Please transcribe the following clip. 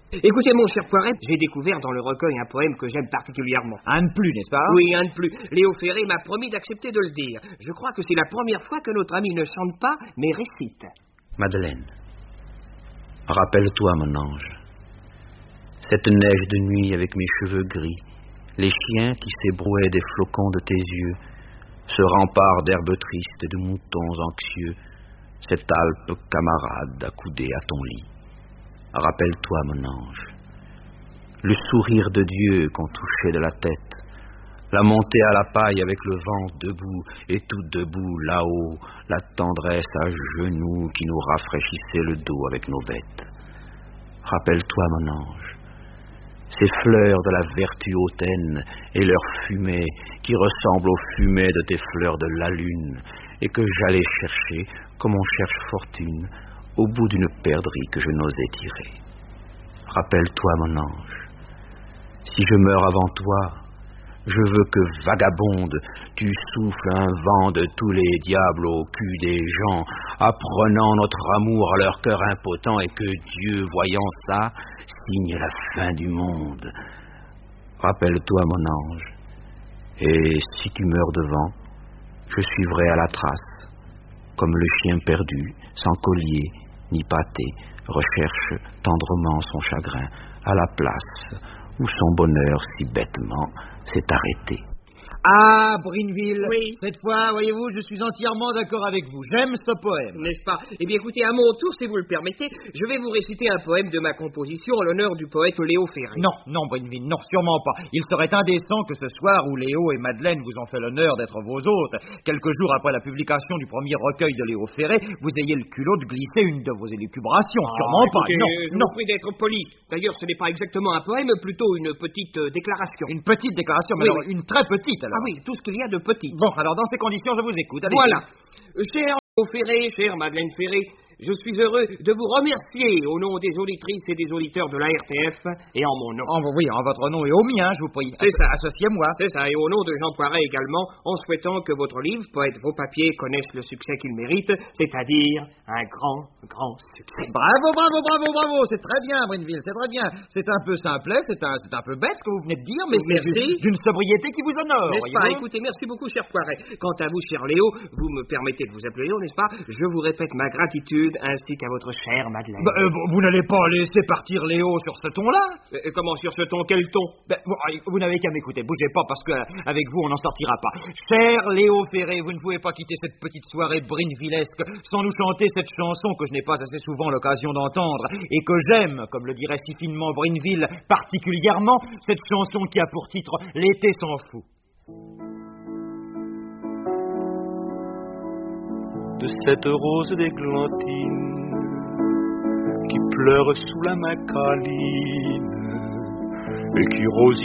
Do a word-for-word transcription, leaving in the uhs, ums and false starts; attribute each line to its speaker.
Speaker 1: Écoutez, mon cher Poiret, j'ai découvert dans le recueil un poème que j'aime particulièrement.
Speaker 2: Un de plus, n'est-ce pas?
Speaker 1: Oui, un de plus. Léo Ferré m'a promis d'accepter de le dire. Je crois que c'est la première fois que notre ami ne chante pas, mais récite.
Speaker 3: Madeleine, rappelle-toi, mon ange, cette neige de nuit avec mes cheveux gris, les chiens qui s'ébrouaient des flocons de tes yeux, ce rempart d'herbes tristes et de moutons anxieux, cette Alpe camarade accoudée à ton lit. Rappelle-toi, mon ange, le sourire de Dieu qu'on touchait de la tête, la montée à la paille avec le vent debout, et tout debout là-haut, la tendresse à genoux qui nous rafraîchissait le dos avec nos bêtes. Rappelle-toi, mon ange, ces fleurs de la vertu hautaine et leur fumée qui ressemblent aux fumées de tes fleurs de la lune et que j'allais chercher comme on cherche fortune au bout d'une perdrix que je n'osais tirer. Rappelle-toi, mon ange, si je meurs avant toi, je veux que, vagabonde, tu souffles un vent de tous les diables au cul des gens, apprenant notre amour à leur cœur impotent, et que Dieu, voyant ça, signe la fin du monde. Rappelle-toi, mon ange, et si tu meurs devant, je suivrai à la trace, comme le chien perdu, sans collier ni pâté, recherche tendrement son chagrin à la place où son bonheur si bêtement s'est arrêté.
Speaker 2: Ah, Brinville,
Speaker 1: oui.
Speaker 2: Cette fois, voyez-vous, je suis entièrement d'accord avec vous. J'aime ce poème.
Speaker 1: N'est-ce pas? Eh bien, écoutez, à mon tour, si vous le permettez, je vais vous réciter un poème de ma composition en l'honneur du poète Léo Ferré.
Speaker 2: Non, non, Brinville, non, sûrement pas. Il serait indécent que ce soir où Léo et Madeleine vous ont fait l'honneur d'être vos hôtes, quelques jours après la publication du premier recueil de Léo Ferré, vous ayez le culot de glisser une de vos élucubrations.
Speaker 1: Ah,
Speaker 2: sûrement
Speaker 1: écoutez,
Speaker 2: pas. Non,
Speaker 1: je
Speaker 2: non.
Speaker 1: vous prie d'être poli. D'ailleurs, ce n'est pas exactement un poème, plutôt une petite euh, déclaration.
Speaker 2: Une petite déclaration, mais
Speaker 1: Oui,
Speaker 2: alors,
Speaker 1: oui.
Speaker 2: une très petite, alors.
Speaker 1: Ah oui, tout ce qu'il y a de petit.
Speaker 2: Bon, alors dans ces conditions, je vous écoute. Allez.
Speaker 1: Voilà. Euh, Cher Léo Ferré, chère Madeleine Ferré, je suis heureux de vous remercier au nom des auditrices et des auditeurs de la R T F et en mon nom.
Speaker 2: En, oui, en votre nom et au mien, je vous prie.
Speaker 1: C'est ça.
Speaker 2: Associez-moi.
Speaker 1: C'est ça, et au nom de Jean Poiret également, en souhaitant que votre livre, Poète vos papiers, connaisse le succès qu'il mérite, c'est-à-dire un grand, grand succès.
Speaker 2: Bravo, bravo, bravo, bravo. C'est très bien, Brinville, c'est très bien. C'est un peu simplet, c'est un, c'est un peu bête ce que vous venez de dire, mais
Speaker 1: Merci.
Speaker 2: c'est d'une sobriété qui vous honore.
Speaker 1: N'est-ce pas?
Speaker 2: voyez-vous.
Speaker 1: Écoutez, merci beaucoup, cher Poiret. Quant à vous, cher Léo, vous me permettez de vous appeler Léo, n'est-ce pas? Je vous répète ma gratitude ainsi qu'à votre chère Madeleine.
Speaker 2: Bah, euh, vous n'allez pas laisser partir Léo sur ce ton-là?
Speaker 1: Euh, comment sur ce ton? Quel ton?
Speaker 2: Ben, vous, vous n'avez qu'à m'écouter, bougez pas parce que euh, avec vous on n'en sortira pas. Cher Léo Ferré, vous ne pouvez pas quitter cette petite soirée brinvillesque sans nous chanter cette chanson que je n'ai pas assez souvent l'occasion d'entendre et que j'aime, comme le dirait si finement Brinville, particulièrement, cette chanson qui a pour titre L'été s'en fout.
Speaker 4: De cette rose d'églantine qui pleure sous la macaline et qui rosifie